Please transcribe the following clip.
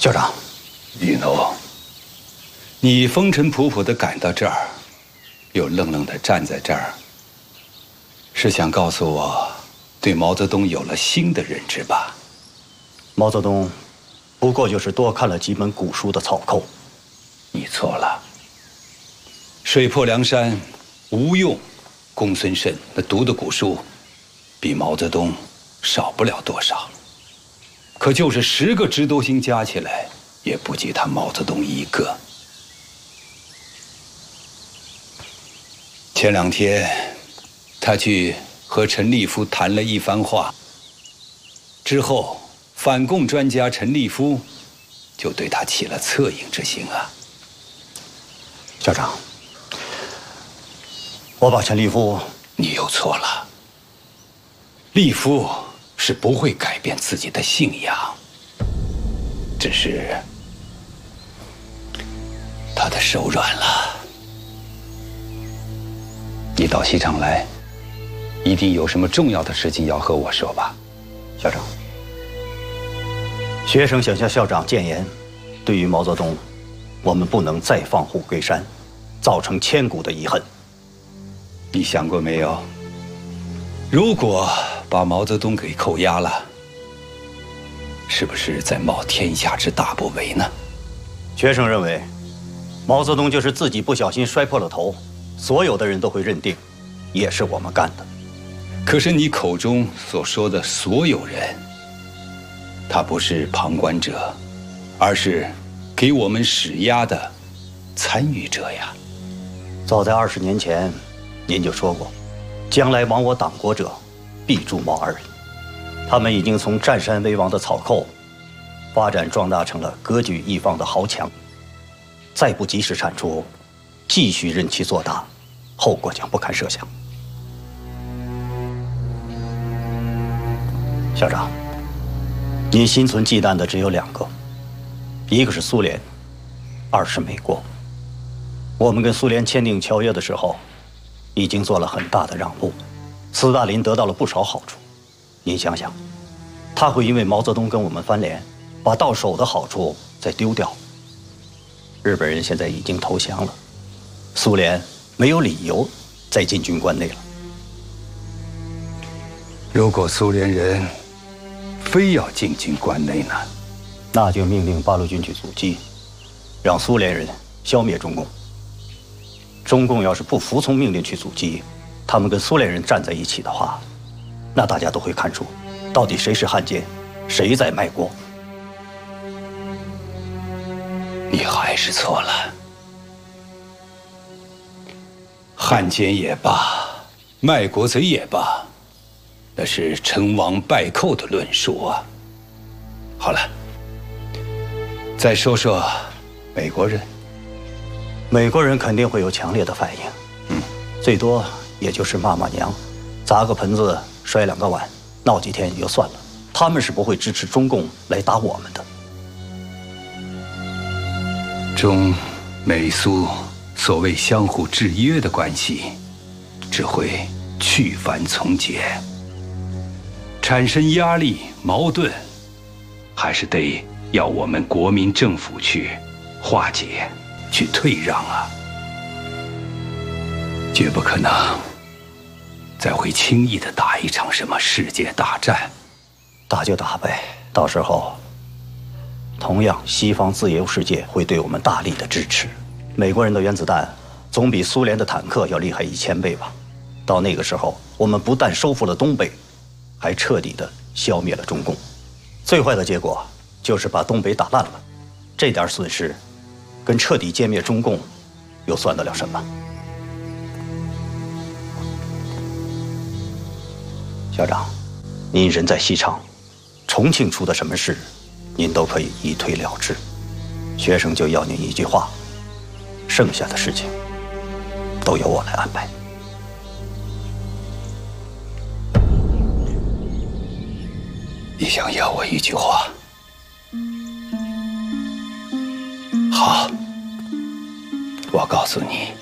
校长， 雨农，你风尘仆仆地赶到这儿，又愣愣地站在这儿，是想告诉我，对毛泽东有了新的认知吧？ 毛泽东不过就是多看了几本古书的草寇。 你错了。水泊梁山、吴用、公孙胜那读的古书，比毛泽东少不了多少。可就是10个直斗星加起来，也不及他毛泽东一个。前2天，他去和陈立夫谈了一番话，之后，反共专家陈立夫就对他起了恻隐之心啊。 校长，我把陈立夫…… 你又错了。立夫是不会改变自己的信仰，只是他的手软了。你到西厂来，一定有什么重要的事情要和我说吧？ 校长，学生想向校长谏言，对于毛泽东，我们不能再放虎归山，造成千古的遗恨。 你想过没有？如果把毛泽东给扣押了，是不是在冒天下之大不韪呢？ 学生认为，毛泽东就是自己不小心摔破了头，所有的人都会认定，也是我们干的。 可是你口中所说的所有人，他不是旁观者，而是给我们施压的参与者呀。 早在20年前，您就说过，将来亡我党国者，必诛毛二人。他们已经从占山为王的草寇，发展壮大成了割据一方的豪强。再不及时铲除，继续任其做大，后果将不堪设想。校长，您心存忌惮的只有2个，一个是苏联，二是美国。我们跟苏联签订条约的时候，已经做了很大的让步，斯大林得到了不少好处。您想想，他会因为毛泽东跟我们翻脸，把到手的好处再丢掉？日本人现在已经投降了，苏联没有理由再进军关内了。 如果苏联人非要进军关内呢？ 那就命令八路军去阻击，让苏联人消灭中共。中共要是不服从命令去阻击，他们跟苏联人站在一起的话，那大家都会看出，到底谁是汉奸，谁在卖国。 你还是错了。汉奸也罢，卖国贼也罢，那是成王败寇的论述啊。好了，再说说美国人。 美国人肯定会有强烈的反应，最多也就是骂骂娘，砸个盆子，摔2个碗，闹几天也就算了。他们是不会支持中共来打我们的。 中美苏所谓相互制约的关系，只会去繁从简，产生压力矛盾，还是得要我们国民政府去化解。去退让啊，绝不可能再会轻易的打一场什么世界大战。 打就打呗，到时候同样西方自由世界会对我们大力的支持。美国人的原子弹总比苏联的坦克要厉害1000倍吧。到那个时候，我们不但收复了东北，还彻底的消灭了中共。最坏的结果就是把东北打烂了，这点损失跟彻底歼灭中共又算得了什么？校长，您人在西厂，重庆出的什么事，您都可以一推了之。学生就要您一句话，剩下的事情都由我来安排。 你想要我一句话？好，我告诉你，